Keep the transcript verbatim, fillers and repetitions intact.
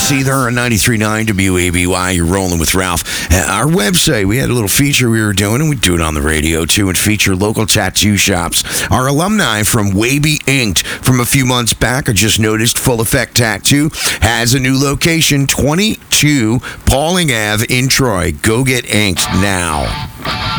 See there on ninety-three point nine W A B Y. You're rolling with Ralph. Uh, our website, we had a little feature we were doing, and we do it on the radio too, and feature local tattoo shops. Our alumni from Waby Inked from a few months back, I just noticed Full Effect Tattoo has a new location, twenty-two Pauling Ave in Troy. Go get inked now.